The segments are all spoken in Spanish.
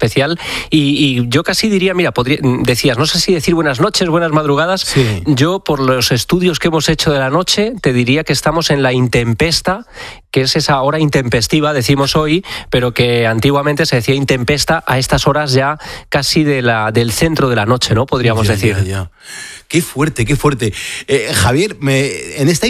especial. Y yo casi diría, mira, decías, no sé si decir buenas noches, buenas madrugadas. Sí. Yo, por los estudios que hemos hecho de la noche, te diría que estamos en la intempesta, que es esa hora intempestiva, decimos hoy, pero que antiguamente se decía intempesta a estas horas ya casi del centro de la noche, ¿no? Podríamos decir. Ya. Qué fuerte, qué fuerte. Javier, en esta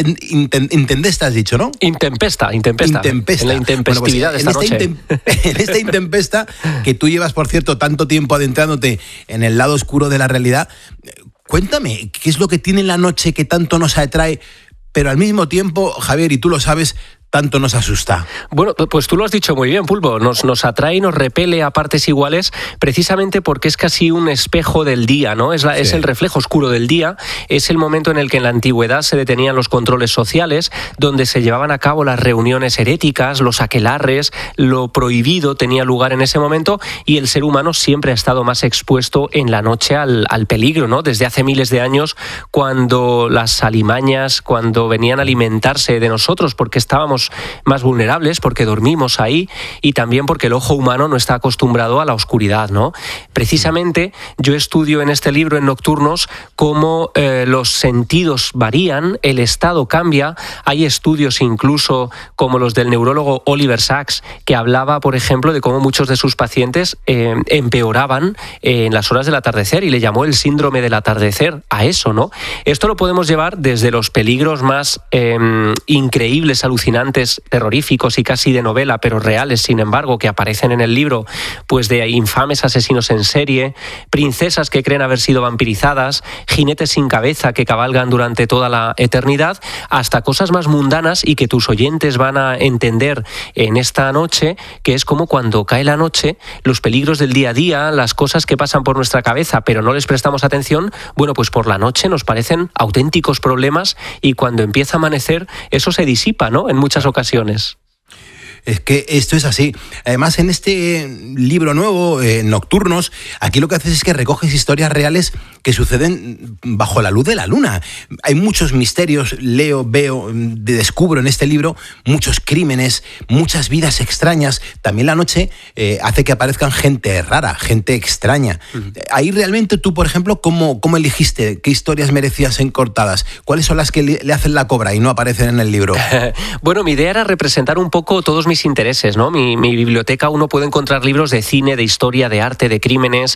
intempesta has dicho, ¿no? Intempesta. En la intempestividad de esta noche. En esta intempesta, que tú llevas, por cierto, tanto tiempo adentrándote en el lado oscuro de la realidad, cuéntame, ¿qué es lo que tiene la noche que tanto nos atrae, pero al mismo tiempo, Javier, y tú lo sabes, tanto nos asusta? Bueno, pues tú lo has dicho muy bien, Pulpo. Nos atrae y nos repele a partes iguales, precisamente porque es casi un espejo del día, ¿no? Es el reflejo oscuro del día. Es el momento en el que en la antigüedad se detenían los controles sociales, donde se llevaban a cabo las reuniones heréticas, los aquelarres, lo prohibido tenía lugar en ese momento, y el ser humano siempre ha estado más expuesto en la noche al peligro, ¿no? Desde hace miles de años, cuando las alimañas, cuando venían a alimentarse de nosotros, porque estábamos más vulnerables, porque dormimos ahí, y también porque el ojo humano no está acostumbrado a la oscuridad, ¿no? Precisamente yo estudio en este libro, en Nocturnos, cómo los sentidos varían, el estado cambia. Hay estudios incluso como los del neurólogo Oliver Sacks, que hablaba, por ejemplo, de cómo muchos de sus pacientes empeoraban en las horas del atardecer, y le llamó el síndrome del atardecer a eso, ¿no? Esto lo podemos llevar desde los peligros más increíbles, alucinantes, terroríficos y casi de novela, pero reales, sin embargo, que aparecen en el libro, pues de infames asesinos en serie, princesas que creen haber sido vampirizadas, jinetes sin cabeza que cabalgan durante toda la eternidad, hasta cosas más mundanas y que tus oyentes van a entender en esta noche, que es como cuando cae la noche, los peligros del día a día, las cosas que pasan por nuestra cabeza, pero no les prestamos atención, bueno, pues por la noche nos parecen auténticos problemas, y cuando empieza a amanecer, eso se disipa, ¿no? En muchas ocasiones. Es que esto es así. Además, en este libro nuevo, Nocturnos, aquí lo que haces es que recoges historias reales que suceden bajo la luz de la luna. Hay muchos misterios, veo, descubro en este libro muchos crímenes, muchas vidas extrañas. También la noche hace que aparezcan gente rara, gente extraña. Ahí realmente tú, por ejemplo, ¿cómo elegiste qué historias merecías ser cortadas? ¿Cuáles son las que le hacen la cobra y no aparecen en el libro? Bueno, mi idea era representar un poco todos mis intereses, ¿no? Mi biblioteca, uno puede encontrar libros de cine, de historia, de arte, de crímenes,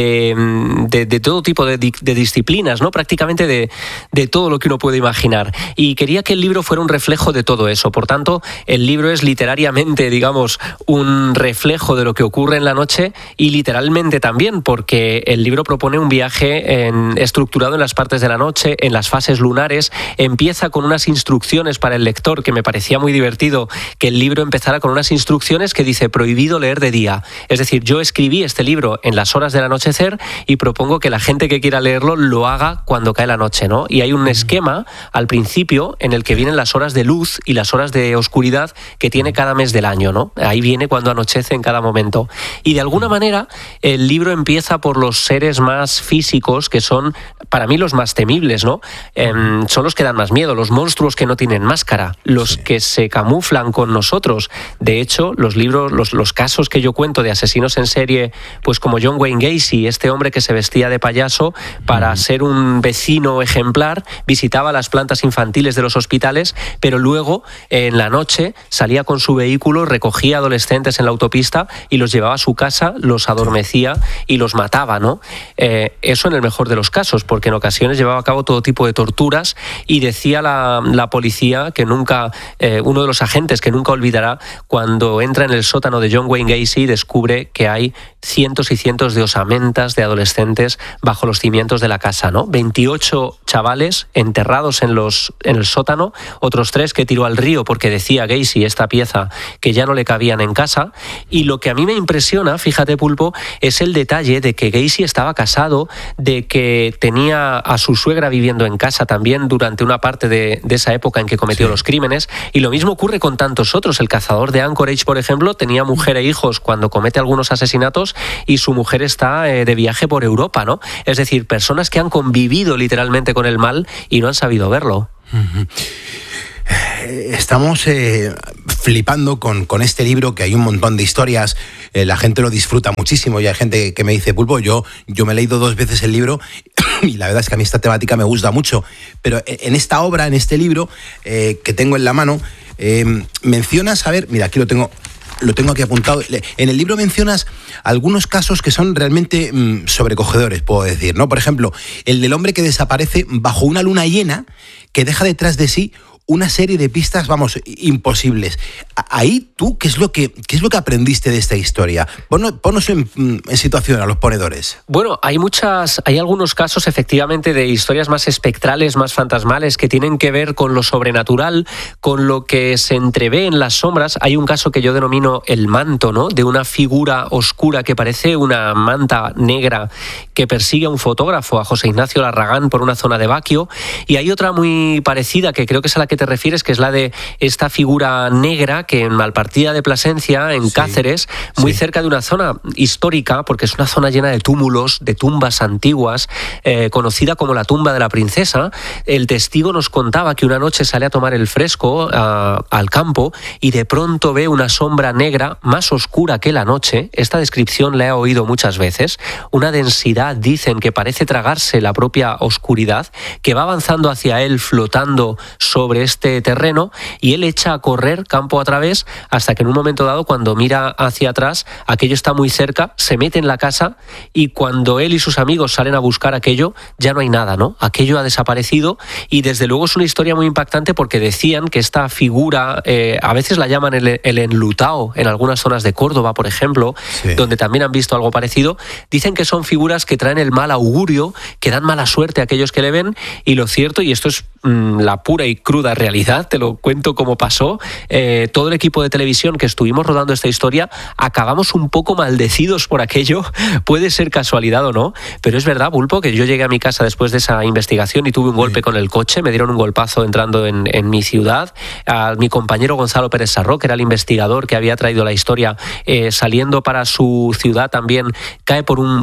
de todo tipo de disciplinas, ¿no? Prácticamente de todo lo que uno puede imaginar. Y quería que el libro fuera un reflejo de todo eso. Por tanto, el libro es literariamente, digamos, un reflejo de lo que ocurre en la noche, y literalmente también, porque el libro propone un viaje estructurado en las partes de la noche, en las fases lunares. Empieza con unas instrucciones para el lector, que me parecía muy divertido que el libro empezara con unas instrucciones que dice: prohibido leer de día. Es decir, yo escribí este libro en las horas del anochecer, y propongo que la gente que quiera leerlo lo haga cuando cae la noche, ¿no? Y hay un esquema al principio en el que vienen las horas de luz y las horas de oscuridad que tiene cada mes del año, ¿no? Ahí viene cuando anochece en cada momento. Y de alguna manera el libro empieza por los seres más físicos, que son para mí los más temibles, ¿no? Son los que dan más miedo, los monstruos que no tienen máscara, los que se camuflan con nosotros. De hecho, los libros, los casos que yo cuento de asesinos en serie, pues como John Wayne Gacy, este hombre que se vestía de payaso para ser un vecino ejemplar, visitaba las plantas infantiles de los hospitales, pero luego en la noche salía con su vehículo, recogía adolescentes en la autopista y los llevaba a su casa, los adormecía y los mataba, ¿no? Eso en el mejor de los casos, porque en ocasiones llevaba a cabo todo tipo de torturas, y decía la policía que nunca, uno de los agentes que nunca olvidará, cuando entra en el sótano de John Wayne Gacy, descubre que hay cientos y cientos de osamentas de adolescentes bajo los cimientos de la casa, ¿no? 28 chavales enterrados en el sótano, otros 3 que tiró al río porque decía Gacy, esta pieza, que ya no le cabían en casa. Y lo que a mí me impresiona, fíjate, Pulpo, es el detalle de que Gacy estaba casado, de que tenía a su suegra viviendo en casa también durante una parte de esa época en que cometió los crímenes, y lo mismo ocurre con tantos otros. El cazador de Anchorage, por ejemplo, tenía mujer e hijos cuando comete algunos asesinatos, y su mujer está de viaje por Europa, ¿no? Es decir, personas que han convivido literalmente con el mal y no han sabido verlo. Estamos flipando con este libro, que hay un montón de historias, la gente lo disfruta muchísimo y hay gente que me dice, Pulpo, yo me he leído 2 veces el libro y la verdad es que a mí esta temática me gusta mucho, pero en esta obra, en este libro que tengo en la mano, mencionas, a ver, mira, aquí lo tengo aquí apuntado. En el libro mencionas algunos casos que son realmente sobrecogedores, puedo decir, ¿no? Por ejemplo, el del hombre que desaparece bajo una luna llena que deja detrás de sí una serie de pistas, vamos, imposibles. Ahí tú, ¿qué es lo que aprendiste de esta historia? Ponos en situación a los ponedores. Bueno, hay algunos casos efectivamente de historias más espectrales, más fantasmales, que tienen que ver con lo sobrenatural, con lo que se entrevé en las sombras. Hay un caso que yo denomino el manto, ¿no? De una figura oscura que parece una manta negra que persigue a un fotógrafo, a José Ignacio Larragán, por una zona de Baquio. Y hay otra muy parecida, que creo que es a la que te refieres, que es la de esta figura negra que en Malpartida de Plasencia, en Cáceres, muy cerca de una zona histórica, porque es una zona llena de túmulos, de tumbas antiguas, conocida como la tumba de la princesa. El testigo nos contaba que una noche sale a tomar el fresco al campo y de pronto ve una sombra negra más oscura que la noche. Esta descripción la he oído muchas veces. Una densidad, dicen, que parece tragarse la propia oscuridad, que va avanzando hacia él flotando sobre este terreno, y él echa a correr campo a través hasta que en un momento dado, cuando mira hacia atrás, aquello está muy cerca, se mete en la casa, y cuando él y sus amigos salen a buscar aquello, ya no hay nada, ¿no? Aquello ha desaparecido, y desde luego es una historia muy impactante, porque decían que esta figura, a veces la llaman el enlutao, en algunas zonas de Córdoba, por ejemplo, donde también han visto algo parecido. Dicen que son figuras que traen el mal augurio, que dan mala suerte a aquellos que le ven, y lo cierto, y esto es la pura y cruda realidad, te lo cuento como pasó, todo el equipo de televisión que estuvimos rodando esta historia acabamos un poco maldecidos por aquello. Puede ser casualidad o no, pero es verdad, Pulpo, que yo llegué a mi casa después de esa investigación y tuve un golpe con el coche, me dieron un golpazo entrando en mi ciudad. A mi compañero Gonzalo Pérez Sarró, que era el investigador que había traído la historia, saliendo para su ciudad también cae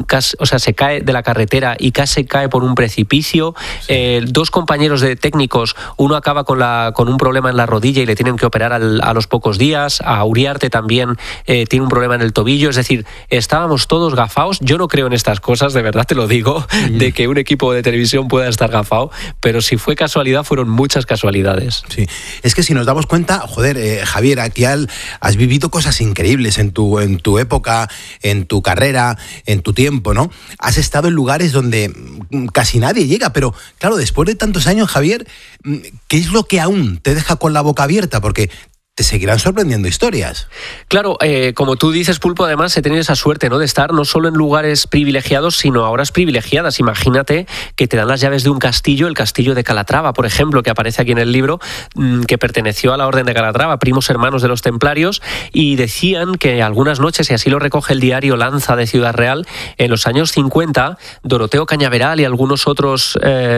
se cae de la carretera y casi cae por un precipicio. 2 compañeros de técnicos, uno acaba con un problema en la rodilla y le tienen que operar a los pocos días. A Uriarte también tiene un problema en el tobillo. Es decir, estábamos todos gafaos. Yo no creo en estas cosas, de verdad te lo digo, de que un equipo de televisión pueda estar gafao, pero si fue casualidad, fueron muchas casualidades. Sí, es que si nos damos cuenta, joder, Javier, aquí has vivido cosas increíbles en tu época, en tu carrera, en tu tiempo, ¿no? Has estado en lugares donde casi nadie llega, pero claro, después de tantos años, Javier, ¿qué es lo que aún te deja con la boca abierta? Porque te seguirán sorprendiendo historias. Claro, como tú dices, Pulpo, además he tenido esa suerte, ¿no?, de estar no solo en lugares privilegiados, sino a horas privilegiadas. Imagínate que te dan las llaves de un castillo, el castillo de Calatrava, por ejemplo, que aparece aquí en el libro, que perteneció a la Orden de Calatrava, primos hermanos de los templarios, y decían que algunas noches, y así lo recoge el diario Lanza de Ciudad Real, en los años 50, Doroteo Cañaveral y algunos otros,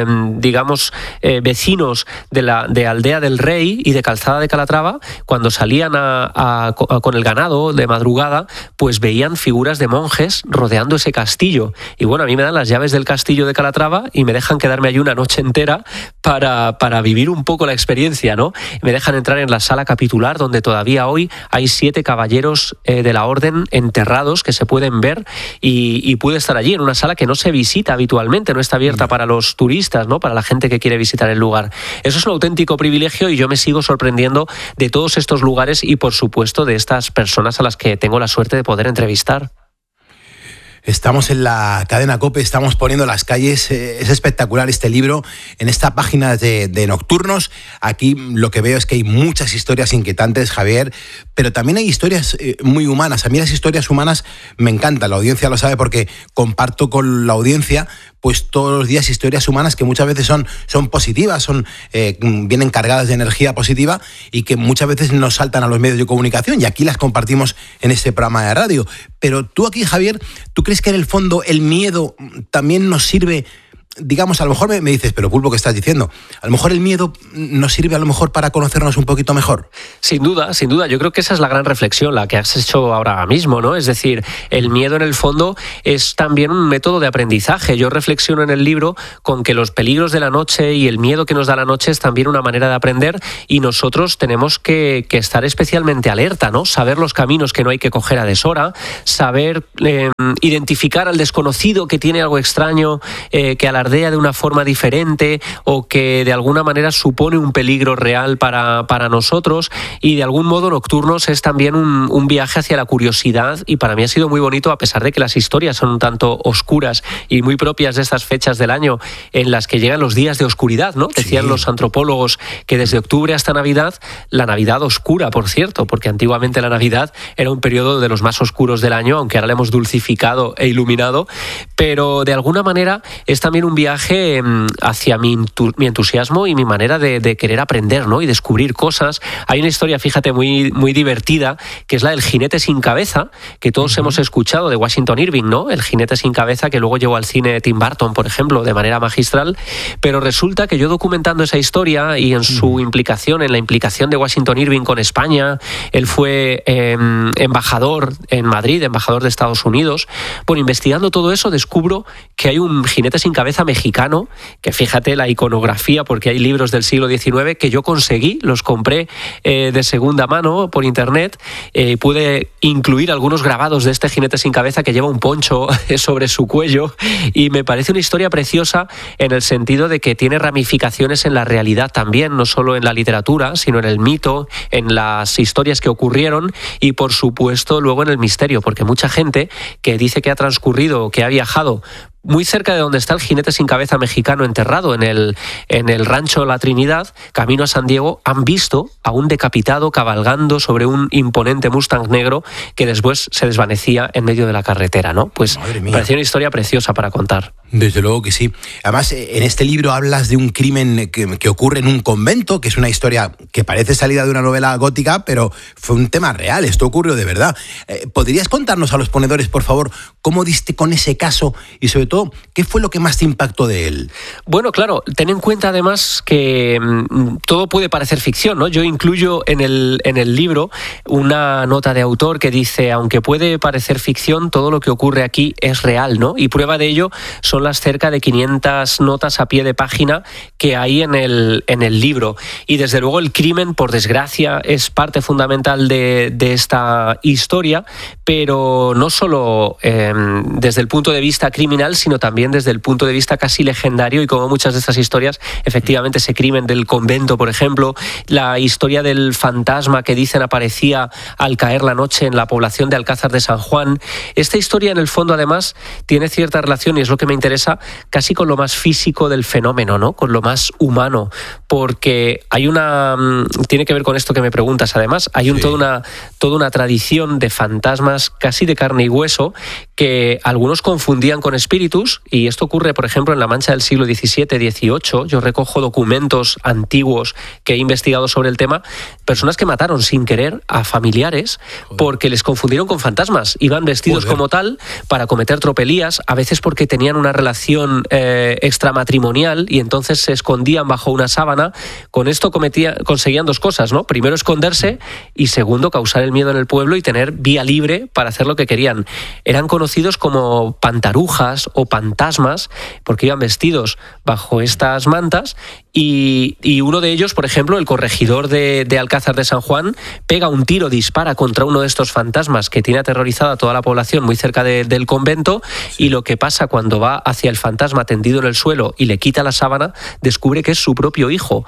vecinos de Aldea del Rey y de Calzada de Calatrava, cuando salían con el ganado de madrugada, pues veían figuras de monjes rodeando ese castillo. Y bueno, a mí me dan las llaves del castillo de Calatrava y me dejan quedarme allí una noche entera para vivir un poco la experiencia, ¿no? Me dejan entrar en la sala capitular, donde todavía hoy hay 7 caballeros de la orden enterrados que se pueden ver, y pude estar allí en una sala que no se visita habitualmente, no está abierta para los turistas, ¿no?, para la gente que quiere visitar el lugar. Eso es un auténtico privilegio, y yo me sigo sorprendiendo de todos estos lugares y, por supuesto, de estas personas a las que tengo la suerte de poder entrevistar. Estamos en la cadena COPE, estamos poniendo las calles. Es espectacular este libro. En esta página de Nocturnos, aquí lo que veo es que hay muchas historias inquietantes, Javier, pero también hay historias muy humanas. A mí las historias humanas me encantan, la audiencia lo sabe, porque comparto con la audiencia pues todos los días historias humanas que muchas veces son positivas, vienen cargadas de energía positiva y que muchas veces nos saltan a los medios de comunicación, y aquí las compartimos en este programa de radio. Pero tú aquí, Javier, ¿tú crees que en el fondo el miedo también nos sirve digamos, a lo mejor me dices, pero Pulpo, ¿qué estás diciendo? A lo mejor el miedo nos sirve a lo mejor para conocernos un poquito mejor. Sin duda, sin duda. Yo creo que esa es la gran reflexión, la que has hecho ahora mismo, ¿no? Es decir, el miedo en el fondo es también un método de aprendizaje. Yo reflexiono en el libro con que los peligros de la noche y el miedo que nos da la noche es también una manera de aprender, y nosotros tenemos que estar especialmente alerta, ¿no? Saber los caminos que no hay que coger a deshora, saber identificar al desconocido que tiene algo extraño, que alardea de una forma diferente o que de alguna manera supone un peligro real para nosotros. Y de algún modo Nocturnos es también un viaje hacia la curiosidad, y para mí ha sido muy bonito, a pesar de que las historias son un tanto oscuras y muy propias de estas fechas del año en las que llegan los días de oscuridad, ¿no? Decían los antropólogos que desde octubre hasta Navidad, la Navidad oscura, por cierto, porque antiguamente la Navidad era un periodo de los más oscuros del año, aunque ahora le hemos dulcificado e iluminado, pero de alguna manera es también un viaje hacia mi entusiasmo y mi manera de querer aprender, ¿no? Y descubrir cosas. Hay una historia, fíjate, muy, muy divertida, que es la del jinete sin cabeza, que todos hemos escuchado, de Washington Irving, ¿no? El jinete sin cabeza, que luego llevó al cine Tim Burton, por ejemplo, de manera magistral. Pero resulta que yo, documentando esa historia y en su implicación, en la implicación de Washington Irving con España, él fue embajador en Madrid, embajador de Estados Unidos. Bueno, investigando todo eso, descubro que hay un jinete sin cabeza mexicano, que fíjate la iconografía, porque hay libros del siglo XIX que yo conseguí, los compré de segunda mano por internet, pude incluir algunos grabados de este jinete sin cabeza que lleva un poncho sobre su cuello, y me parece una historia preciosa en el sentido de que tiene ramificaciones en la realidad también, no solo en la literatura, sino en el mito, en las historias que ocurrieron y, por supuesto, luego en el misterio, porque mucha gente que dice que ha transcurrido, que ha viajado muy cerca de donde está el jinete sin cabeza mexicano enterrado en el rancho La Trinidad, camino a San Diego, han visto a un decapitado cabalgando sobre un imponente Mustang negro que después se desvanecía en medio de la carretera, ¿no? Pues me pareció una historia preciosa para contar. Desde luego que sí. Además, en este libro hablas de un crimen que ocurre en un convento, que es una historia que parece salida de una novela gótica, pero fue un tema real, esto ocurrió de verdad. ¿Podrías contarnos a los ponedores, por favor, cómo diste con ese caso y, sobre todo, qué fue lo que más te impactó de él? Bueno, claro, ten en cuenta además que todo puede parecer ficción, ¿no? Yo incluyo en el libro una nota de autor que dice: aunque puede parecer ficción, todo lo que ocurre aquí es real, ¿no? Y prueba de ello son las cerca de 500 notas a pie de página que hay en el libro. Y desde luego el crimen, por desgracia, es parte fundamental de esta historia, pero no solo desde el punto de vista criminal, sino también desde el punto de vista casi legendario, y como muchas de estas historias, efectivamente, ese crimen del convento, por ejemplo, la historia del fantasma que dicen aparecía al caer la noche en la población de Alcázar de San Juan. Esta historia, en el fondo, además, tiene cierta relación, y es lo que me interesa, casi con lo más físico del fenómeno, ¿no? Con lo más humano, porque hay tiene que ver con esto que me preguntas, además, hay toda una tradición de fantasmas casi de carne y hueso que algunos confundían con espíritus, y esto ocurre, por ejemplo, en la Mancha del siglo XVII, XVIII. Yo recojo documentos antiguos que he investigado sobre el tema, personas que mataron sin querer a familiares porque les confundieron con fantasmas. Iban vestidos como tal para cometer tropelías, a veces porque tenían una relación extramatrimonial y entonces se escondían bajo una sábana. Con esto conseguían dos cosas, ¿no? Primero, esconderse, y segundo, causar el miedo en el pueblo y tener vía libre para hacer lo que querían. Eran conocidos como pantarujas o fantasmas porque iban vestidos bajo estas mantas, y uno de ellos, por ejemplo, el corregidor de Alcázar de San Juan, pega un tiro, dispara contra uno de estos fantasmas que tiene aterrorizada a toda la población muy cerca del convento, y lo que pasa cuando va hacia el fantasma tendido en el suelo y le quita la sábana, descubre que es su propio hijo.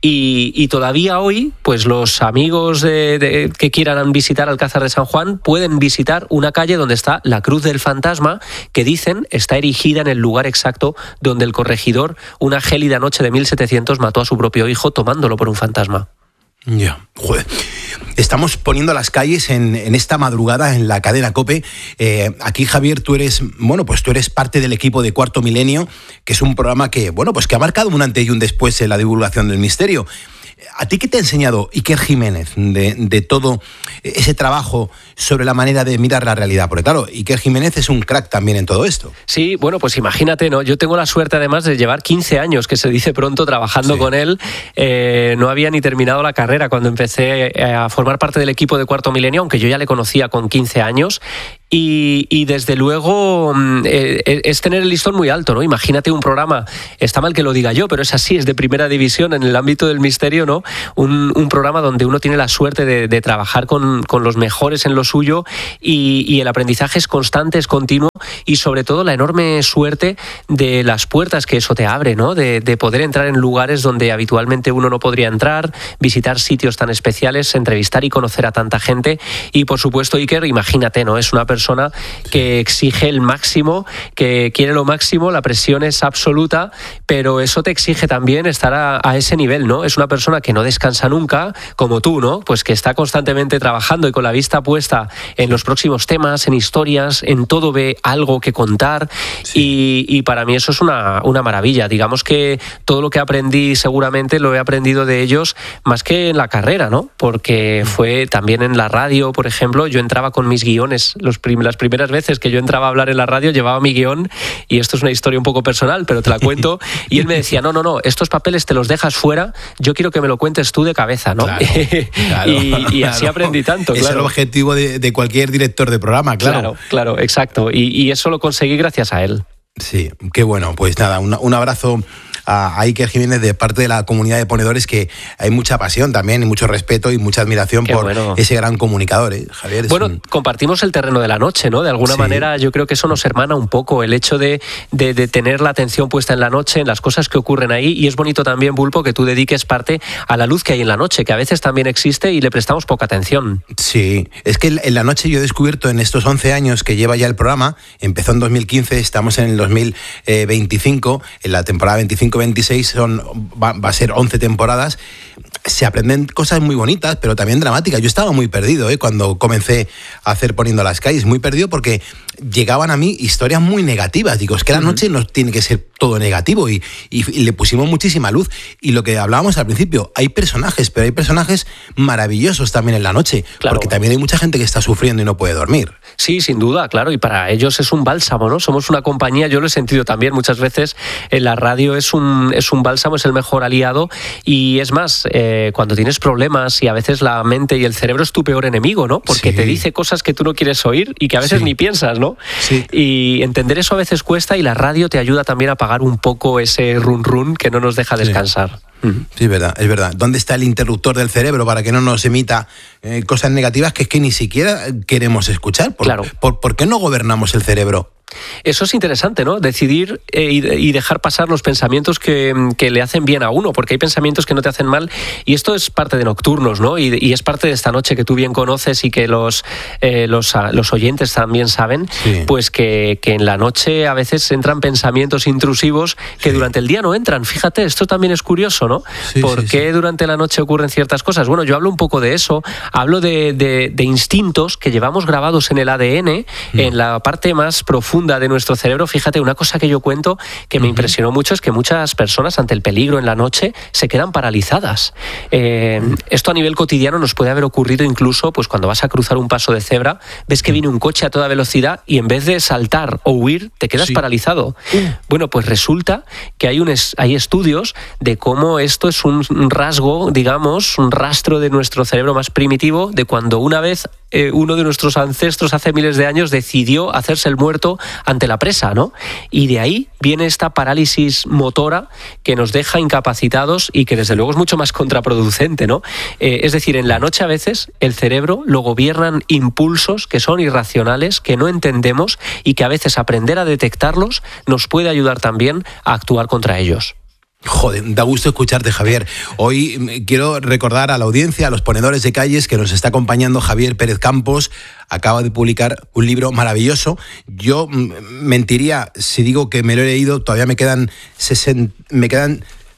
Y todavía hoy, pues los amigos que quieran visitar Alcázar de San Juan pueden visitar una calle donde está la cruz del fantasma, que dicen está erigida en el lugar exacto donde el corregidor, una gélida noche de 1700, mató a su propio hijo tomándolo por un fantasma. Ya, joder. Estamos poniendo las calles en esta madrugada en la cadena COPE. Aquí, Javier, tú eres parte del equipo de Cuarto Milenio, que es un programa que ha marcado un antes y un después en la divulgación del misterio. ¿A ti qué te ha enseñado Iker Jiménez de todo ese trabajo sobre la manera de mirar la realidad? Porque claro, Iker Jiménez es un crack también en todo esto. Sí, bueno, pues imagínate, ¿no? Yo tengo la suerte además de llevar 15 años, que se dice pronto, trabajando con él. No había ni terminado la carrera cuando empecé a formar parte del equipo de Cuarto Milenio, aunque yo ya le conocía con 15 años. Y desde luego es tener el listón muy alto, ¿no? Imagínate un programa, está mal que lo diga yo, pero es así, es de primera división en el ámbito del misterio, ¿no? Un programa donde uno tiene la suerte de trabajar con los mejores en lo suyo y el aprendizaje es constante, es continuo, y sobre todo la enorme suerte de las puertas que eso te abre, ¿no? De poder entrar en lugares donde habitualmente uno no podría entrar, visitar sitios tan especiales, entrevistar y conocer a tanta gente. Y por supuesto, Iker, imagínate, ¿no? Es una persona que exige el máximo, que quiere lo máximo, la presión es absoluta, pero eso te exige también estar a ese nivel, ¿no? Es una persona que no descansa nunca, como tú, ¿no? Pues que está constantemente trabajando y con la vista puesta en los próximos temas, en historias, en todo ve algo que contar, y para mí eso es una maravilla. Digamos que todo lo que aprendí seguramente lo he aprendido de ellos más que en la carrera, ¿no? Porque fue también en la radio, por ejemplo, yo entraba con mis guiones, las primeras veces que yo entraba a hablar en la radio llevaba mi guión, y esto es una historia un poco personal, pero te la cuento, y él me decía, no, estos papeles te los dejas fuera, yo quiero que me lo cuentes tú de cabeza, ¿no? Claro, y así aprendí tanto, claro. Es el objetivo de cualquier director de programa, claro. Claro, exacto, y eso lo conseguí gracias a él. Sí, qué bueno. Pues nada, un abrazo a Iker Jiménez de parte de la comunidad de ponedores, que hay mucha pasión también y mucho respeto y mucha admiración por ese gran comunicador, Javier. Bueno, compartimos el terreno de la noche, ¿no? De alguna manera yo creo que eso nos hermana un poco, el hecho de tener la atención puesta en la noche, en las cosas que ocurren ahí, y es bonito también, Bulpo, que tú dediques parte a la luz que hay en la noche, que a veces también existe y le prestamos poca atención. Sí, es que en la noche yo he descubierto en estos 11 años que lleva ya el programa, empezó en 2015, estamos en el 2025, en la temporada 25-26 va a ser 11 temporadas. Se aprenden cosas muy bonitas, pero también dramáticas. Yo estaba muy perdido cuando comencé a hacer Poniendo las Calles, muy perdido porque llegaban a mí historias muy negativas. Digo, es que la noche no tiene que ser todo negativo, y le pusimos muchísima luz. Y lo que hablábamos al principio, hay personajes, pero hay personajes maravillosos también en la noche, porque también hay mucha gente que está sufriendo y no puede dormir. Sí, sin duda, claro, y para ellos es un bálsamo, ¿no? Somos una compañía, yo lo he sentido también muchas veces en la radio, es un bálsamo, es el mejor aliado, y es más, cuando tienes problemas y a veces la mente y el cerebro es tu peor enemigo, ¿no? Porque te dice cosas que tú no quieres oír y que a veces ni piensas, ¿no? Sí. Y entender eso a veces cuesta, y la radio te ayuda también a apagar un poco ese run run que no nos deja descansar. Sí, es verdad. ¿Dónde está el interruptor del cerebro para que no nos emita cosas negativas que es que ni siquiera queremos escuchar? ¿Por qué no gobernamos el cerebro? Eso es interesante, ¿no? Decidir y dejar pasar los pensamientos que le hacen bien a uno, porque hay pensamientos que no te hacen mal, y esto es parte de Nocturnos, ¿no? Y es parte de esta noche que tú bien conoces y que los oyentes también saben, pues que en la noche a veces entran pensamientos intrusivos que durante el día no entran. Fíjate, esto también es curioso, ¿no? ¿Por qué durante la noche ocurren ciertas cosas? Bueno, yo hablo un poco de eso, hablo de instintos que llevamos grabados en el ADN, en la parte más profunda de nuestro cerebro. Fíjate, una cosa que yo cuento que me impresionó mucho es que muchas personas ante el peligro en la noche se quedan paralizadas. Esto a nivel cotidiano nos puede haber ocurrido incluso pues cuando vas a cruzar un paso de cebra, ves que viene un coche a toda velocidad y en vez de saltar o huir, te quedas paralizado. Bueno, pues resulta que hay estudios de cómo esto es un rasgo, digamos, un rastro de nuestro cerebro más primitivo, de cuando una vez uno de nuestros ancestros hace miles de años decidió hacerse el muerto ante la presa, ¿no? Y de ahí viene esta parálisis motora que nos deja incapacitados y que desde luego es mucho más contraproducente, ¿no? Es decir, en la noche a veces el cerebro lo gobiernan impulsos que son irracionales, que no entendemos, y que a veces aprender a detectarlos nos puede ayudar también a actuar contra ellos. Joder, da gusto escucharte, Javier. Hoy quiero recordar a la audiencia, a los ponedores de calles, que nos está acompañando Javier Pérez Campos. Acaba de publicar un libro maravilloso. Yo mentiría si digo que me lo he leído. Todavía me quedan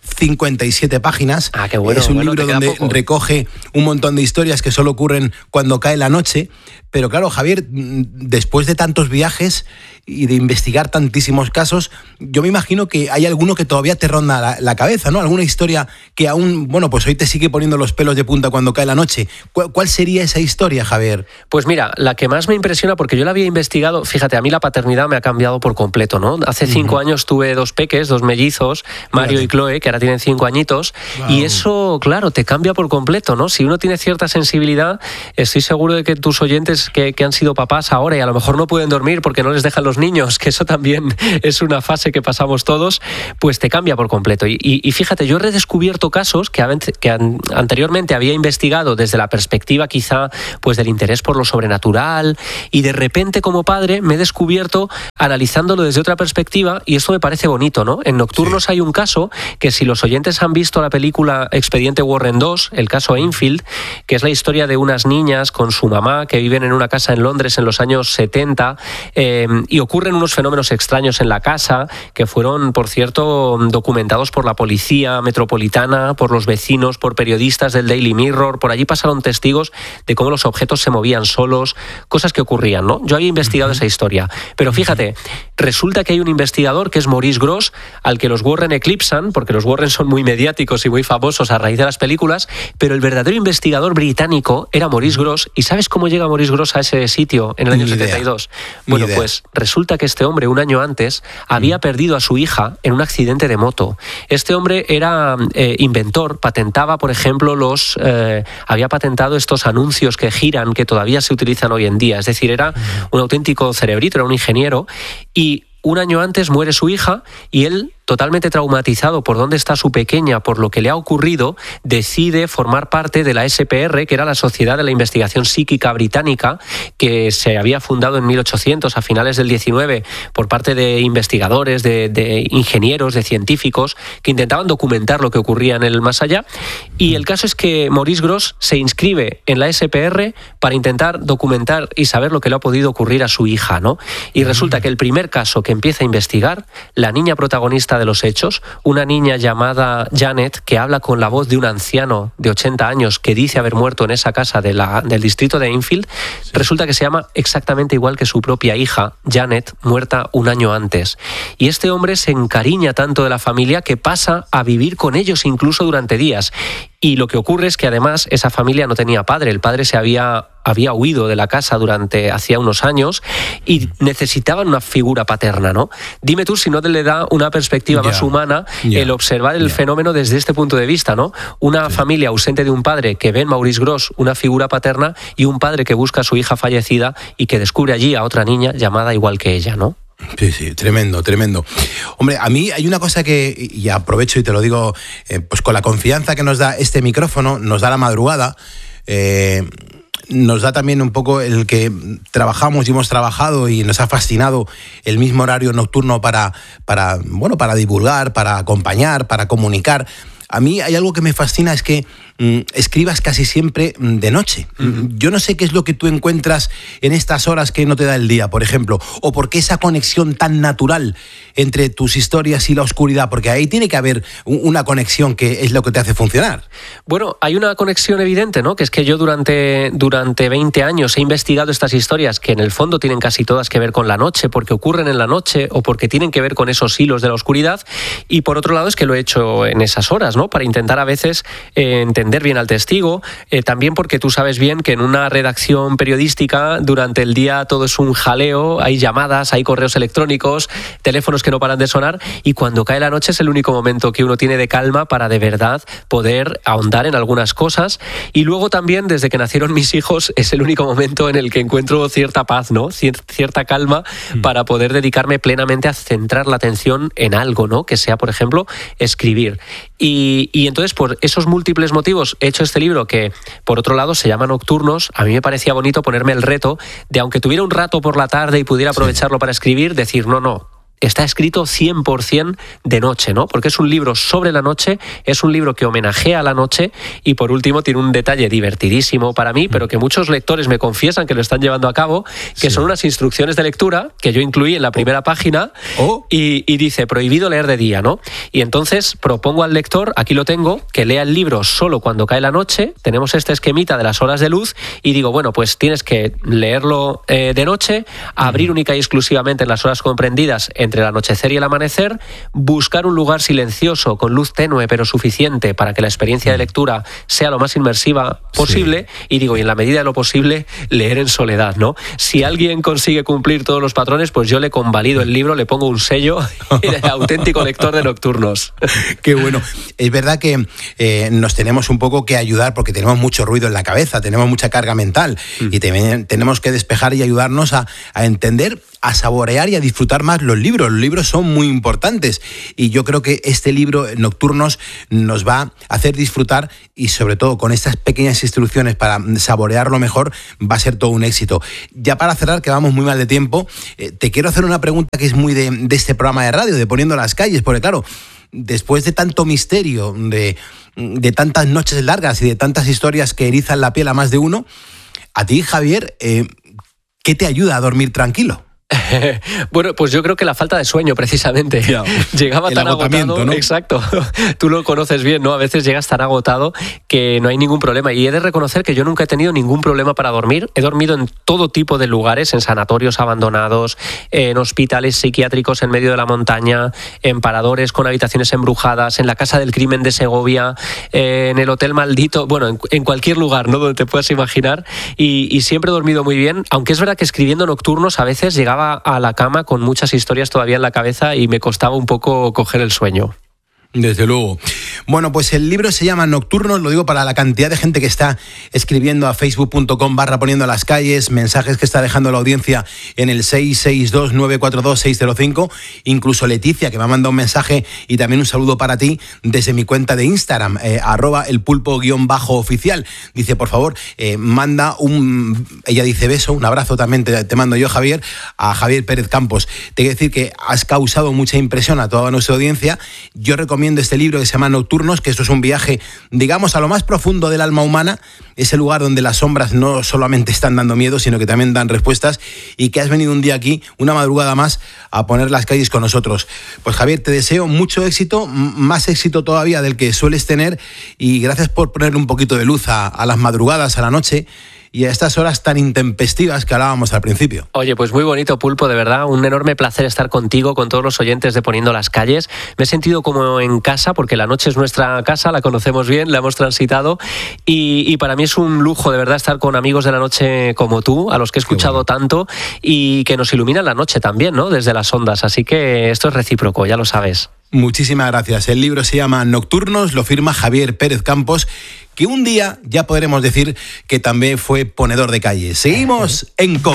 57 páginas. Qué bueno. Es un libro donde recoge un montón de historias que solo ocurren cuando cae la noche. Pero claro, Javier, después de tantos viajes y de investigar tantísimos casos, yo me imagino que hay alguno que todavía te ronda la cabeza, ¿no? Alguna historia que aún, pues hoy te sigue poniendo los pelos de punta cuando cae la noche. ¿Cuál sería esa historia, Javier? Pues mira, la que más me impresiona, porque yo la había investigado, fíjate, a mí la paternidad me ha cambiado por completo, ¿no? Hace 5 años tuve 2 peques, 2 mellizos, Mario y Chloe, que ahora tienen 5 añitos, y eso, claro, te cambia por completo, ¿no? Si uno tiene cierta sensibilidad, estoy seguro de que tus oyentes que han sido papás ahora y a lo mejor no pueden dormir porque no les dejan los niños, que eso también es una fase que pasamos todos, pues te cambia por completo. Y fíjate, yo he redescubierto casos que anteriormente había investigado desde la perspectiva quizá pues del interés por lo sobrenatural, y de repente como padre me he descubierto analizándolo desde otra perspectiva, y esto me parece bonito, ¿no? En Nocturnos hay un caso que, si los oyentes han visto la película Expediente Warren 2, el caso Enfield, que es la historia de unas niñas con su mamá que viven en una casa en Londres en los años 70, y ocurren unos fenómenos extraños en la casa que fueron, por cierto, documentados por la policía metropolitana, por los vecinos, por periodistas del Daily Mirror. Por allí pasaron testigos de cómo los objetos se movían solos, cosas que ocurrían, ¿no? Yo había investigado esa historia, pero fíjate, resulta que hay un investigador que es Maurice Grosse, al que los Warren eclipsan, porque los Warren son muy mediáticos y muy famosos a raíz de las películas, pero el verdadero investigador británico era Maurice Grosse. ¿Y sabes cómo llega Maurice Grosse a ese sitio en el año 72? Bueno, pues resulta que este hombre, un año antes, había perdido a su hija en un accidente de moto. Este hombre era inventor, patentaba, por ejemplo, había patentado estos anuncios que giran, que todavía se utilizan hoy en día. Es decir, era un auténtico cerebrito, era un ingeniero, y un año antes muere su hija, y él, totalmente traumatizado por dónde está su pequeña, por lo que le ha ocurrido, decide formar parte de la SPR, que era la Sociedad de la Investigación Psíquica Británica, que se había fundado en 1800, a finales del 19, por parte de investigadores, de ingenieros, de científicos, que intentaban documentar lo que ocurría en el más allá. Y el caso es que Maurice Grosse se inscribe en la SPR para intentar documentar y saber lo que le ha podido ocurrir a su hija, ¿no? Y resulta que el primer caso que empieza a investigar, la niña protagonista de los hechos, una niña llamada Janet, que habla con la voz de un anciano de 80 años que dice haber muerto en esa casa del distrito de Enfield, resulta que se llama exactamente igual que su propia hija, Janet, muerta un año antes. Y este hombre se encariña tanto de la familia que pasa a vivir con ellos incluso durante días. Y lo que ocurre es que además esa familia no tenía padre, el padre se había huido de la casa hacía unos años, y necesitaban una figura paterna, ¿no? Dime tú si no le da una perspectiva más humana el observar el fenómeno desde este punto de vista, ¿no? Una familia ausente de un padre, que ve en Maurice Grosse una figura paterna, y un padre que busca a su hija fallecida y que descubre allí a otra niña llamada igual que ella, ¿no? Sí, tremendo. Hombre, a mí hay una cosa que, y aprovecho y te lo digo, pues con la confianza que nos da este micrófono, nos da la madrugada, nos da también un poco el que trabajamos y hemos trabajado y nos ha fascinado el mismo horario nocturno para divulgar, para acompañar, para comunicar. A mí hay algo que me fascina, es que escribas casi siempre de noche. Yo no sé qué es lo que tú encuentras en estas horas que no te da el día, por ejemplo, o por qué esa conexión tan natural entre tus historias y la oscuridad, porque ahí tiene que haber una conexión que es lo que te hace funcionar. Bueno, hay una conexión evidente, ¿no? Que es que yo durante 20 años he investigado estas historias que en el fondo tienen casi todas que ver con la noche, porque ocurren en la noche o porque tienen que ver con esos hilos de la oscuridad, y por otro lado es que lo he hecho en esas horas, ¿no? Para intentar a veces entender bien al testigo, también porque tú sabes bien que en una redacción periodística durante el día todo es un jaleo, hay llamadas, hay correos electrónicos, teléfonos que no paran de sonar, y cuando cae la noche es el único momento que uno tiene de calma para de verdad poder ahondar en algunas cosas. Y luego también, desde que nacieron mis hijos, es el único momento en el que encuentro cierta paz, ¿no? Cierta calma para poder dedicarme plenamente a centrar la atención en algo, ¿no? Que sea, por ejemplo, escribir. Y entonces, por esos múltiples motivos, he hecho este libro que, por otro lado, se llama Nocturnos. A mí me parecía bonito ponerme el reto de, aunque tuviera un rato por la tarde y pudiera aprovecharlo para escribir, decir, no, está escrito 100% de noche, ¿no? Porque es un libro sobre la noche, es un libro que homenajea a la noche y por último tiene un detalle divertidísimo para mí, pero que muchos lectores me confiesan que lo están llevando a cabo, que son unas instrucciones de lectura que yo incluí en la primera página y dice prohibido leer de día, ¿no? Y entonces propongo al lector, aquí lo tengo, que lea el libro solo cuando cae la noche, tenemos este esquemita de las horas de luz y digo, bueno, pues tienes que leerlo de noche, abrir única y exclusivamente en las horas comprendidas entre el anochecer y el amanecer, buscar un lugar silencioso con luz tenue pero suficiente para que la experiencia de lectura sea lo más inmersiva posible y digo, y en la medida de lo posible leer en soledad, ¿no? Si alguien consigue cumplir todos los patrones, pues yo le convalido el libro, le pongo un sello de auténtico lector de Nocturnos. Qué bueno. Es verdad que nos tenemos un poco que ayudar porque tenemos mucho ruido en la cabeza, tenemos mucha carga mental y tenemos que despejar y ayudarnos a entender, a saborear y a disfrutar más los libros. Los libros son muy importantes y yo creo que este libro, Nocturnos, nos va a hacer disfrutar y sobre todo con estas pequeñas instrucciones para saborearlo mejor, va a ser todo un éxito. Ya para cerrar, que vamos muy mal de tiempo, te quiero hacer una pregunta que es muy de este programa de radio, de Poniendo las Calles, porque claro, después de tanto misterio, de tantas noches largas y de tantas historias que erizan la piel a más de uno, a ti, Javier, ¿qué te ayuda a dormir tranquilo? Bueno, pues yo creo que la falta de sueño, precisamente. Ya, llegaba tan agotado, ¿no? Exacto. Tú lo conoces bien, ¿no? A veces llegas tan agotado que no hay ningún problema. Y he de reconocer que yo nunca he tenido ningún problema para dormir. He dormido en todo tipo de lugares, en sanatorios abandonados, en hospitales psiquiátricos en medio de la montaña, en paradores con habitaciones embrujadas, en la Casa del Crimen de Segovia, en el Hotel Maldito, bueno, en cualquier lugar, ¿no? Donde te puedas imaginar. Y siempre he dormido muy bien, aunque es verdad que escribiendo Nocturnos a veces llegaba a la cama con muchas historias todavía en la cabeza y me costaba un poco coger el sueño. Desde luego. Bueno, pues el libro se llama Nocturnos, lo digo para la cantidad de gente que está escribiendo a facebook.com/poniendo las calles, mensajes que está dejando la audiencia en el 662-942-605, incluso Leticia, que me ha mandado un mensaje y también un saludo para ti desde mi cuenta de Instagram, @elpulpo_oficial. Dice, por favor, manda ella dice beso, un abrazo también te mando yo, Javier, a Javier Pérez Campos. Te quiero decir que has causado mucha impresión a toda nuestra audiencia. Yo recomiendo este libro que se llama Nocturnos, que esto es un viaje, digamos, a lo más profundo del alma humana, ese lugar donde las sombras no solamente están dando miedo, sino que también dan respuestas, y que has venido un día aquí, una madrugada más, a poner las calles con nosotros. Pues Javier, te deseo mucho éxito, más éxito todavía del que sueles tener, y gracias por ponerle un poquito de luz a las madrugadas, a la noche, y a estas horas tan intempestivas que hablábamos al principio. Oye, pues muy bonito, Pulpo, de verdad, un enorme placer estar contigo, con todos los oyentes de Poniendo las Calles. Me he sentido como en casa, porque la noche es nuestra casa, la conocemos bien, la hemos transitado, y para mí es un lujo, de verdad, estar con amigos de la noche como tú, a los que he escuchado tanto, y que nos iluminan la noche también, ¿no?, desde las ondas, así que esto es recíproco, ya lo sabes. Muchísimas gracias. El libro se llama Nocturnos, lo firma Javier Pérez Campos, que un día ya podremos decir que también fue ponedor de calle. Seguimos en COPE.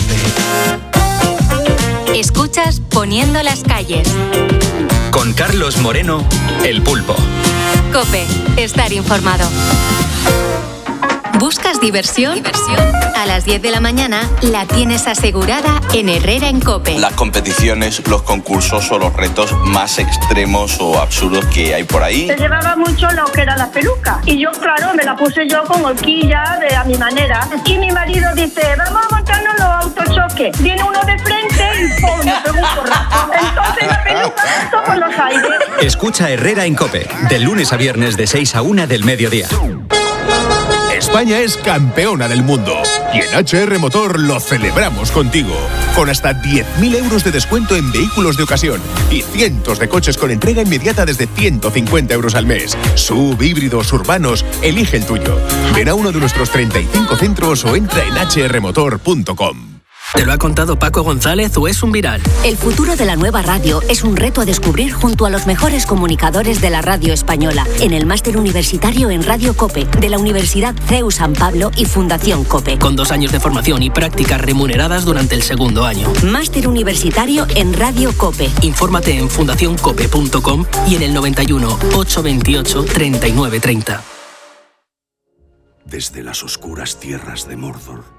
Escuchas Poniendo las Calles. Con Carlos Moreno, El Pulpo. COPE, estar informado. ¿Buscas diversión? A las 10 de la mañana la tienes asegurada en Herrera en COPE. Las competiciones, los concursos o los retos más extremos o absurdos que hay por ahí. Se llevaba mucho lo que era la peluca. Y yo, claro, me la puse yo con horquilla a mi manera. Y mi marido dice, vamos a montarnos los autochoques. Viene uno de frente y ¡pum!, me pegó un porrazo. Entonces la peluca saltó por los aires. Escucha Herrera en COPE, de lunes a viernes de 6 a 1 del mediodía. España es campeona del mundo y en HR Motor lo celebramos contigo, con hasta 10.000 euros de descuento en vehículos de ocasión y cientos de coches con entrega inmediata desde 150 euros al mes. SUV, híbridos, urbanos, elige el tuyo. Ven a uno de nuestros 35 centros o entra en hrmotor.com. ¿Te lo ha contado Paco González o es un viral? El futuro de la nueva radio es un reto a descubrir junto a los mejores comunicadores de la radio española en el máster universitario en Radio COPE de la Universidad CEU San Pablo y Fundación COPE. Con 2 años de formación y prácticas remuneradas durante el segundo año. Máster universitario en Radio COPE. Infórmate en fundacioncope.com y en el 91 828 3930. Desde las oscuras tierras de Mordor,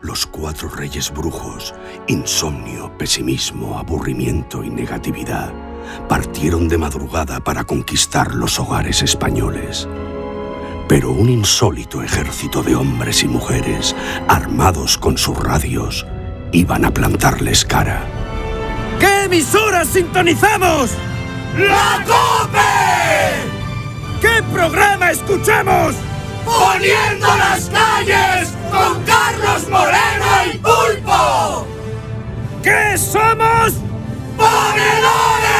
Los 4 reyes brujos, insomnio, pesimismo, aburrimiento y negatividad, partieron de madrugada para conquistar los hogares españoles. Pero un insólito ejército de hombres y mujeres, armados con sus radios, iban a plantarles cara. ¿Qué emisora sintonizamos? ¡La COPE! ¿Qué programa escuchamos? ¡Poniendo las calles con Carlos Moreno el Pulpo! ¿Qué somos? ¡Ponedores!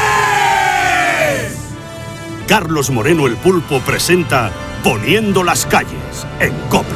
Carlos Moreno el Pulpo presenta Poniendo las calles en COPE.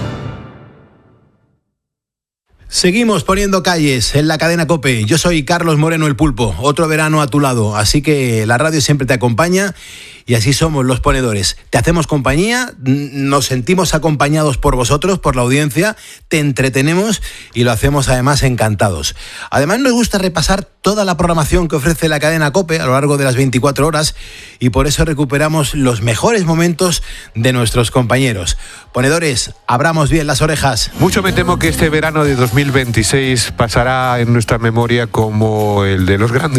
Seguimos poniendo calles en la cadena COPE. Yo soy Carlos Moreno el Pulpo, otro verano a tu lado, así que la radio siempre te acompaña y así somos los ponedores. Te hacemos compañía, nos sentimos acompañados por vosotros, por la audiencia, te entretenemos y lo hacemos además encantados. Además nos gusta repasar toda la programación que ofrece la cadena COPE a lo largo de las 24 horas y por eso recuperamos los mejores momentos de nuestros compañeros. Ponedores, abramos bien las orejas. Mucho me temo que este verano de 2026 pasará en nuestra memoria como el de los grandes